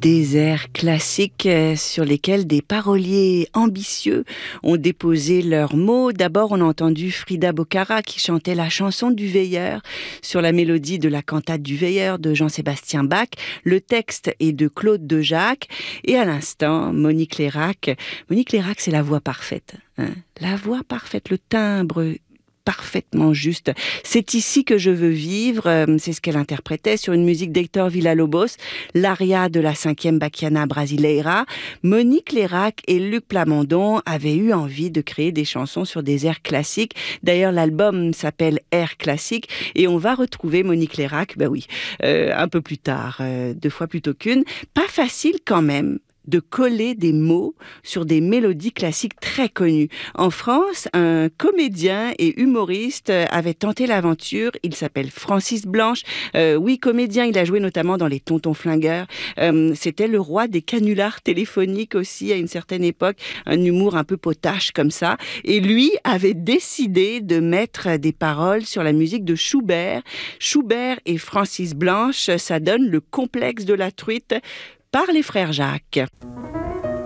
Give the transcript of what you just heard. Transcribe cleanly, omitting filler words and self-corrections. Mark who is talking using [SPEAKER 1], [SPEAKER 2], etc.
[SPEAKER 1] Des airs classiques sur lesquels des paroliers ambitieux ont déposé leurs mots. D'abord, on a entendu Frida Bocara qui chantait la chanson du veilleur sur la mélodie de la cantate du veilleur de Jean-Sébastien Bach. Le texte est de Claude Dejac. Et à l'instant, Monique Lérac. Monique Lérac, c'est la voix parfaite. La voix parfaite, le timbre parfaitement juste. C'est ici que je veux vivre, c'est ce qu'elle interprétait sur une musique d'Hector Villa-Lobos, l'aria de la 5e Bachiana Brasileira. Monique Lérac et Luc Plamondon avaient eu envie de créer des chansons sur des airs classiques. D'ailleurs, l'album s'appelle Airs classiques et on va retrouver Monique Lérac, un peu plus tard, 2 fois plutôt qu'une. Pas facile quand même de coller des mots sur des mélodies classiques très connues. En France, un comédien et humoriste avait tenté l'aventure. Il s'appelle Francis Blanche. Comédien, il a joué notamment dans Les Tontons Flingueurs. C'était le roi des canulars téléphoniques aussi à une certaine époque. Un humour un peu potache comme ça. Et lui avait décidé de mettre des paroles sur la musique de Schubert. Schubert et Francis Blanche, ça donne Le complexe de la truite par les frères Jacques.